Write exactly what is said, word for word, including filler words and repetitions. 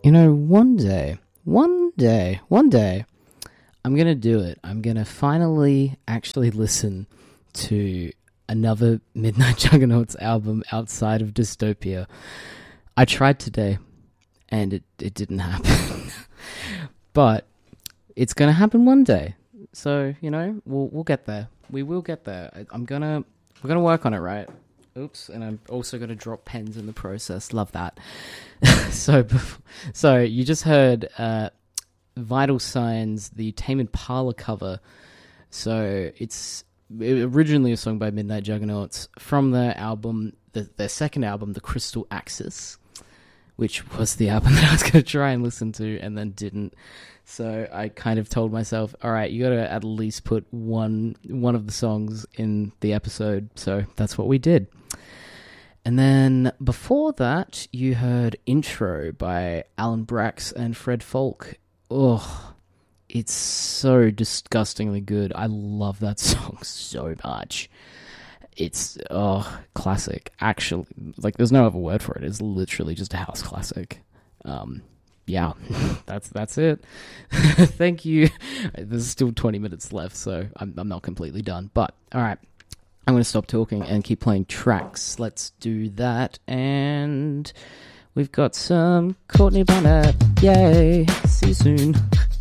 You know, one day, one day, one day, I'm going to do it. I'm going to finally actually listen to another Midnight Juggernauts album outside of Dystopia. I tried today, and it, it didn't happen. But it's going to happen one day. So, you know, we'll we'll get there. We will get there. I, I'm going to, we're going to work on it, right? Oops, and I'm also going to drop pens in the process. Love that. so, so you just heard uh, Vital Signs, the Tame Impala cover. So it's originally a song by Midnight Juggernauts from their album, the, their second album, The Crystal Axis, which was the album that I was going to try and listen to and then didn't. So I kind of told myself, all right, you got to at least put one one of the songs in the episode. So that's what we did. And then before that, you heard Intro by Alan Brax and Fred Folk. Oh, it's so disgustingly good. I love that song so much. It's, oh, classic. Actually, like, there's no other word for it. It's literally just a house classic. Um, yeah, that's that's it. Thank you. There's still twenty minutes left, so I'm, I'm not completely done. But, all right. I'm going to stop talking and keep playing tracks. Let's do that. And we've got some Courtney Barnett. Yay. See you soon.